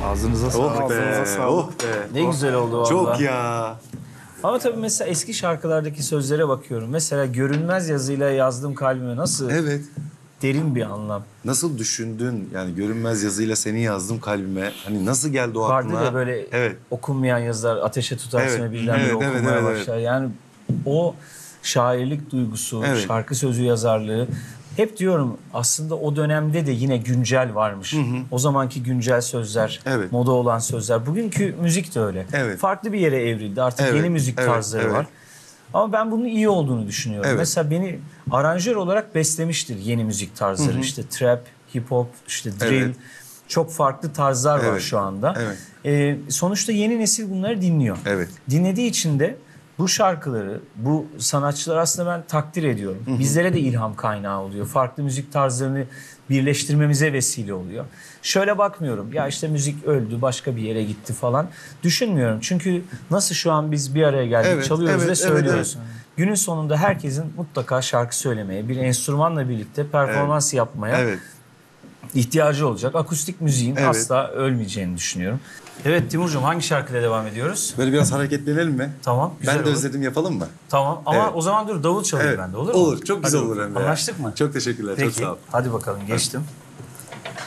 Ağzınıza sağlık. Oh be, Ağzınıza sağlık. oh be. Ne güzel oldu valla. Çok ya. Ama tabii mesela eski şarkılardaki sözlere bakıyorum. Mesela görünmez yazıyla yazdım kalbime, nasıl Evet. derin bir anlam. Nasıl düşündün? Yani görünmez yazıyla seni yazdım kalbime. Hani nasıl geldi o Vardı aklına? ya böyle Evet. okunmayan yazılar, ateşe tutarsın Evet, ve birdenbire evet, evet, okumaya evet, başlar. Yani o şairlik duygusu, Evet. şarkı sözü yazarlığı. Hep diyorum aslında o dönemde de yine güncel varmış. O zamanki güncel sözler, Evet. moda olan sözler. Bugünkü müzik de öyle. Evet. Farklı bir yere evrildi. Artık Evet, yeni müzik evet, tarzları evet. var. Ama ben bunun iyi olduğunu düşünüyorum. Evet. Mesela beni aranjör olarak beslemiştir yeni müzik tarzları. İşte trap, hip hop, işte drill. Evet. Çok farklı tarzlar var Evet. şu anda. Evet. Sonuçta yeni nesil bunları dinliyor. Evet. Dinlediği için de bu şarkıları, bu sanatçıları aslında ben takdir ediyorum. Bizlere de ilham kaynağı oluyor. Farklı müzik tarzlarını birleştirmemize vesile oluyor. Şöyle bakmıyorum. Ya işte müzik öldü, başka bir yere gitti falan. Düşünmüyorum. Çünkü nasıl şu an biz bir araya geldik, Evet, çalıyoruz evet, ve evet, söylüyoruz. Günün sonunda herkesin mutlaka şarkı söylemeye, bir enstrümanla birlikte performans yapmaya Evet. ihtiyacı olacak. Akustik müziğin Evet. asla ölmeyeceğini düşünüyorum. Evet Timurcuğum, hangi şarkıyla devam ediyoruz? Böyle biraz hareketlenelim mi? Tamam, güzel Ben de olur. özledim, yapalım mı? Tamam ama Evet. o zaman dur davul çalayım Evet. ben de, olur mu? Olur. Çok güzel Hadi olur bakalım. hem de. ya. Anlaştık mı? Çok teşekkürler. Peki. Çok sağ ol. Hadi bakalım, geçtim.